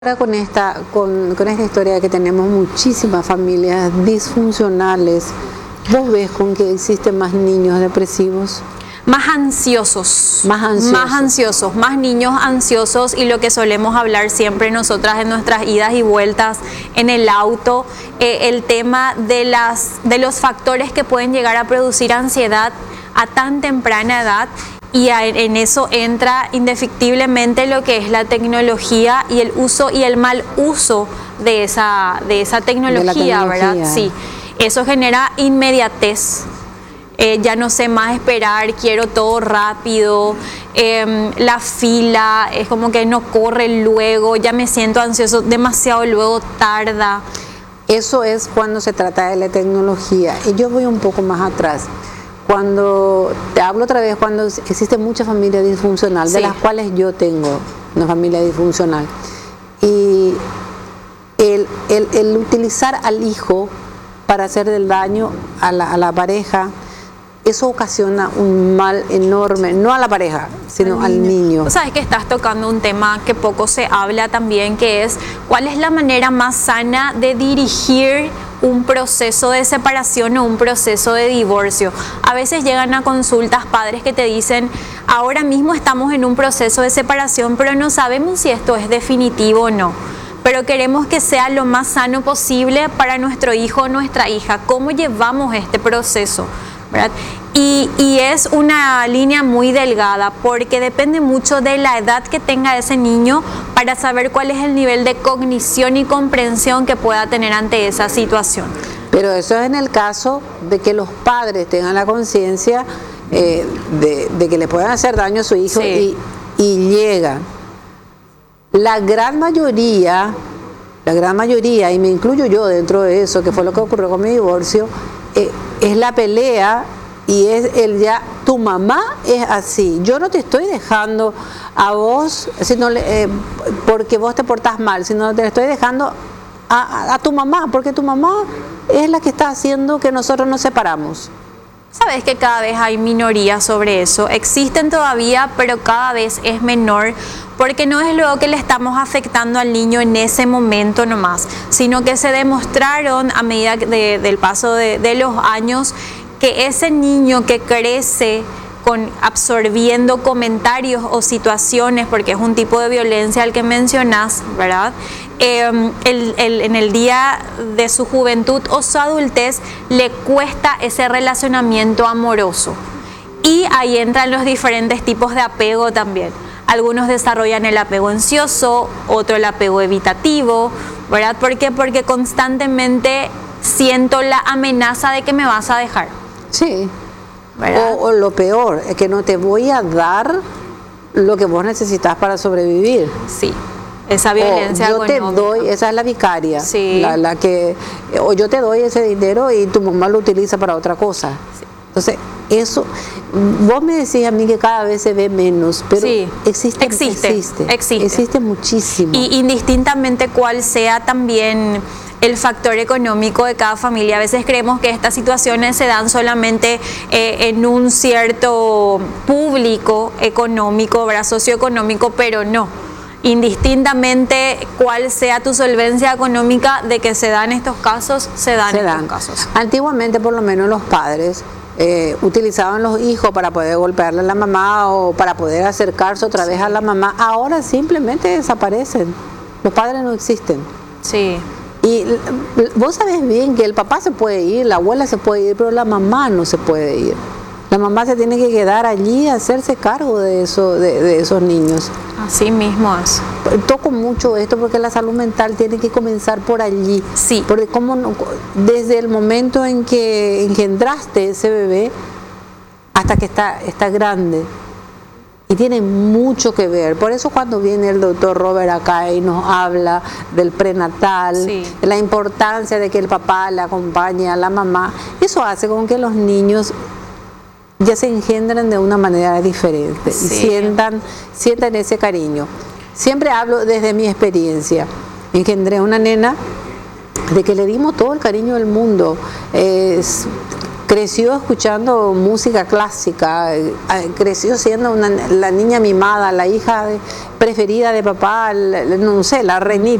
Ahora con esta historia de que tenemos muchísimas familias disfuncionales, ¿vos ves con que existen más niños depresivos? Más ansiosos, Más niños ansiosos, y lo que solemos hablar siempre nosotras en nuestras idas y vueltas en el auto, el tema de los factores que pueden llegar a producir ansiedad a tan temprana edad. Y en eso entra indefectiblemente lo que es la tecnología y el uso y el mal uso de esa tecnología, ¿verdad? Sí, eso genera inmediatez. Ya no sé más esperar, quiero todo rápido, la fila es como que no corre luego, ya me siento ansioso, demasiado luego tarda. Eso es cuando se trata de la tecnología. Y yo voy un poco más atrás. Cuando te hablo otra vez, cuando existe mucha familia disfuncional, sí, de las cuales yo tengo una familia disfuncional, y el utilizar al hijo para hacer del daño a la pareja, eso ocasiona un mal enorme, no a la pareja, sino al niño. Sabes que estás tocando un tema que poco se habla también, que es cuál es la manera más sana de dirigir un proceso de separación o un proceso de divorcio. A veces llegan a consultas padres que te dicen, ahora mismo estamos en un proceso de separación, pero no sabemos si esto es definitivo o no. Pero queremos que sea lo más sano posible para nuestro hijo o nuestra hija. ¿Cómo llevamos este proceso? ¿Verdad? Y es una línea muy delgada porque depende mucho de la edad que tenga ese niño para saber cuál es el nivel de cognición y comprensión que pueda tener ante esa situación. Pero eso es en el caso de que los padres tengan la conciencia de que le puedan hacer daño a su hijo, sí, y llegan. La gran mayoría, y me incluyo yo dentro de eso, que fue lo que ocurrió con mi divorcio, es la pelea y es el ya, tu mamá es así, yo no te estoy dejando a vos porque vos te portás mal, sino te estoy dejando a tu mamá, porque tu mamá es la que está haciendo que nosotros nos separamos. Sabes que cada vez hay minorías sobre eso, existen todavía, pero cada vez es menor, porque no es luego que le estamos afectando al niño en ese momento nomás, sino que se demostraron a medida del paso de los años que ese niño que crece absorbiendo comentarios o situaciones, porque es un tipo de violencia al que mencionás, ¿verdad? En el día de su juventud o su adultez le cuesta ese relacionamiento amoroso. Y ahí entran los diferentes tipos de apego también. Algunos desarrollan el apego ansioso, otro el apego evitativo, ¿verdad? ¿Por qué? Porque constantemente siento la amenaza de que me vas a dejar. Sí. O lo peor, es que no te voy a dar lo que vos necesitas para sobrevivir. Sí, esa violencia yo te doy, esa es la vicaria, sí, la que, o yo te doy ese dinero y tu mamá lo utiliza para otra cosa. Sí. Entonces, eso, vos me decís a mí que cada vez se ve menos, pero sí, existe muchísimo. Y indistintamente cuál sea también el factor económico de cada familia. A veces creemos que estas situaciones se dan solamente en un cierto público económico, ¿verdad? Socioeconómico, pero no. Indistintamente cuál sea tu solvencia económica, de que se dan estos casos, se dan estos casos. Antiguamente, por lo menos, los padres utilizaban los hijos para poder golpearle a la mamá o para poder acercarse otra vez a la mamá. Ahora simplemente desaparecen. Los padres no existen. Sí. Y vos sabés bien que el papá se puede ir, la abuela se puede ir, pero la mamá no se puede ir. La mamá se tiene que quedar allí a hacerse cargo de esos niños. Así mismo es. Toco mucho esto porque la salud mental tiene que comenzar por allí. Sí. Porque desde el momento en que engendraste ese bebé hasta que está grande. Y tiene mucho que ver. Por eso cuando viene el doctor Robert acá y nos habla del prenatal, sí, de la importancia de que el papá le acompañe a la mamá, eso hace con que los niños ya se engendren de una manera diferente, sí, y sientan ese cariño. Siempre hablo desde mi experiencia. Engendré una nena de que le dimos todo el cariño del mundo. creció escuchando música clásica, creció siendo la niña mimada, la hija preferida de papá, no sé, la reinita.